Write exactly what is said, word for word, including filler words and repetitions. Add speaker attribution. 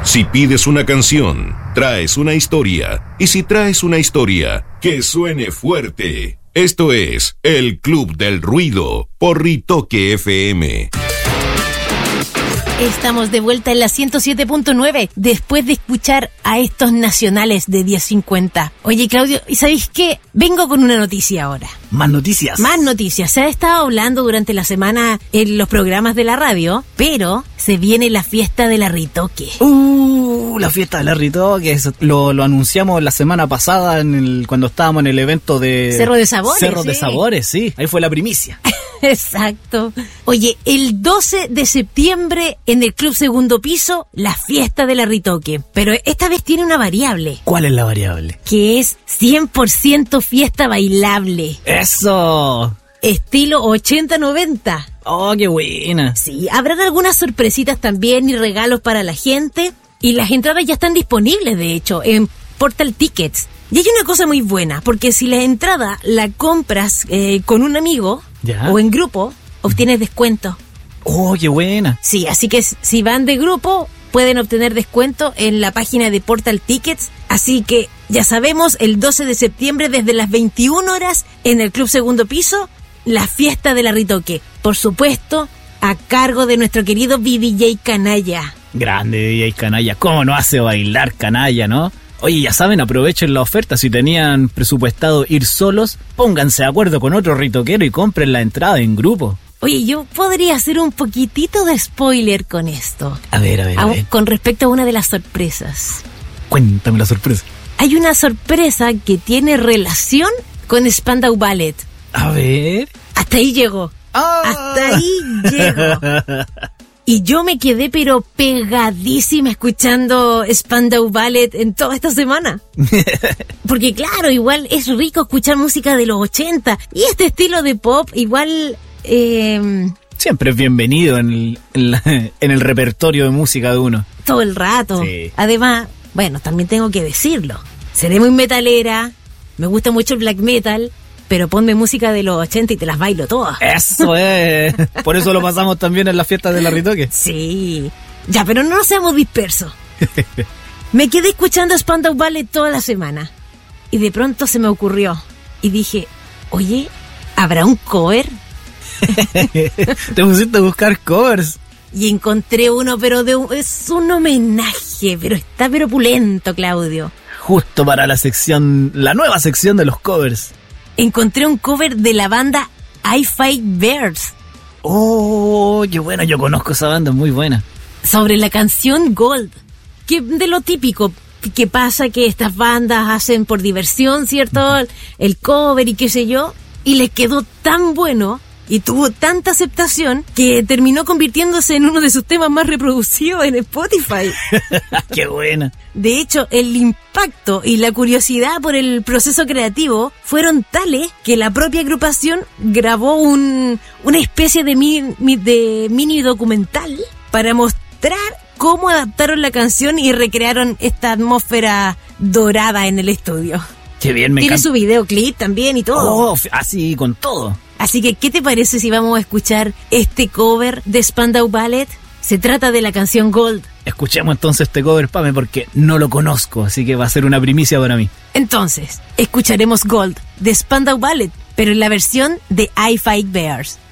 Speaker 1: Si pides una canción, traes una historia. Y si traes una historia, que suene fuerte. Esto es El Club del Ruido por Ritoque F M.
Speaker 2: Estamos de vuelta en la ciento siete punto nueve después de escuchar a estos nacionales de diez cincuenta. Oye, Claudio, ¿y sabéis qué? Vengo con una noticia ahora.
Speaker 3: ¿Más noticias?
Speaker 2: Más noticias. Se ha estado hablando durante la semana en los programas de la radio, pero se viene la fiesta de la Ritoque.
Speaker 3: Uh, la fiesta de la Ritoque. Eso lo, lo anunciamos la semana pasada en el, cuando estábamos en el evento de...
Speaker 2: Cerro de Sabores.
Speaker 3: Cerro
Speaker 2: sí.
Speaker 3: de Sabores, sí. Ahí fue la primicia.
Speaker 2: Exacto. Oye, el doce de septiembre en el Club Segundo Piso, la fiesta de la Ritoque. Pero esta vez tiene una variable.
Speaker 3: ¿Cuál es la variable?
Speaker 2: Que es cien por ciento fiesta bailable.
Speaker 3: ¡Eso!
Speaker 2: Estilo ochenta noventa.
Speaker 3: ¡Oh, qué buena!
Speaker 2: Sí, habrán algunas sorpresitas también y regalos para la gente. Y las entradas ya están disponibles, de hecho, en Portal Tickets. Y hay una cosa muy buena, porque si la entrada la compras eh, con un amigo
Speaker 3: ¿Ya?
Speaker 2: o en grupo, obtienes descuento.
Speaker 3: ¡Oh, qué buena!
Speaker 2: Sí, así que si van de grupo, pueden obtener descuento en la página de Portal Tickets. Así que ya sabemos, el doce de septiembre desde las veintiuna horas en el Club Segundo Piso, la fiesta de la Ritoque. Por supuesto, a cargo de nuestro querido B D J Canalla.
Speaker 3: Grande D J Canalla. ¿Cómo no hace bailar Canalla, no? Oye, ya saben, aprovechen la oferta. Si tenían presupuestado ir solos, pónganse de acuerdo con otro ritoquero y compren la entrada en grupo.
Speaker 2: Oye, yo podría hacer un poquitito de spoiler con esto.
Speaker 3: A ver, a ver, a,
Speaker 2: a
Speaker 3: ver.
Speaker 2: Con respecto a una de las sorpresas.
Speaker 3: Cuéntame la sorpresa.
Speaker 2: Hay una sorpresa que tiene relación con Spandau Ballet.
Speaker 3: A ver.
Speaker 2: Hasta ahí llegó.
Speaker 3: ¡Ah!
Speaker 2: Hasta ahí llegó. Y yo me quedé pero pegadísima escuchando Spandau Ballet en toda esta semana. Porque claro, igual es rico escuchar música de los ochenta. Y este estilo de pop igual... Eh,
Speaker 3: Siempre es bienvenido en el, en, la, en el repertorio de música de uno.
Speaker 2: Todo el rato.
Speaker 3: Sí.
Speaker 2: Además, bueno, también tengo que decirlo. Seré muy metalera, me gusta mucho el black metal, pero ponme música de los ochenta y te las bailo todas.
Speaker 3: Eso es. Por eso lo pasamos también en las fiestas de la Ritoque.
Speaker 2: Sí. Ya, pero no seamos dispersos. Me quedé escuchando Spandau Ballet toda la semana. Y de pronto se me ocurrió. Y dije, oye, ¿habrá un cover?
Speaker 3: Te pusiste a buscar covers.
Speaker 2: Y encontré uno, pero de un, es un homenaje, pero está pero opulento, Claudio.
Speaker 3: Justo para la sección, la nueva sección de los covers.
Speaker 2: Encontré un cover de la banda I Fight Bears.
Speaker 3: Oh, qué bueno, yo conozco esa banda, muy buena.
Speaker 2: Sobre la canción Gold. Que de lo típico que pasa que estas bandas hacen por diversión, ¿cierto? Uh-huh. El cover y qué sé yo. Y les quedó tan bueno y tuvo tanta aceptación que terminó convirtiéndose en uno de sus temas más reproducidos en Spotify.
Speaker 3: ¡Qué buena! De
Speaker 2: hecho, el impacto y la curiosidad por el proceso creativo fueron tales que la propia agrupación grabó un, una especie de mini, de mini documental para mostrar cómo adaptaron la canción y recrearon esta atmósfera dorada en el estudio.
Speaker 3: ¡Qué bien! Me
Speaker 2: Tiene
Speaker 3: encanta.
Speaker 2: Su videoclip también y todo.
Speaker 3: Oh, así, con todo.
Speaker 2: Así que, ¿qué te parece si vamos a escuchar este cover de Spandau Ballet? Se trata de la canción Gold.
Speaker 3: Escuchemos entonces este cover, Pame, porque no lo conozco, así que va a ser una primicia para mí.
Speaker 2: Entonces, escucharemos Gold de Spandau Ballet, pero en la versión de I Fight Bears.